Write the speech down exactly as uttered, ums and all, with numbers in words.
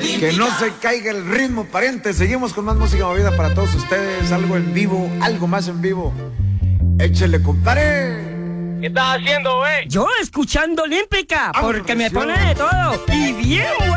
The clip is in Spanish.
Que no se caiga el ritmo, pariente. Seguimos con más música movida para todos ustedes. Algo en vivo, algo más en vivo. Échele, compadre. ¿Qué estás haciendo, güey? Yo escuchando Olímpica, Ah, porque me presión. pone de todo. Y bien, güey.